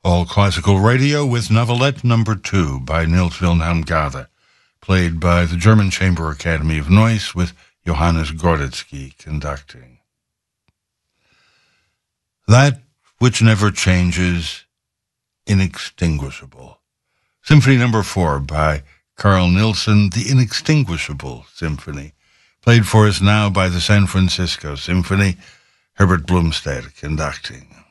All Classical Radio with Novelette Number 2 by Nils Wilhelm Gade, played by the German Chamber Academy of Noise with Johannes Gordetsky conducting. That which never changes, inextinguishable. Symphony Number 4 by Carl Nielsen, the Inextinguishable Symphony, played for us now by the San Francisco Symphony, Herbert Blomstedt conducting.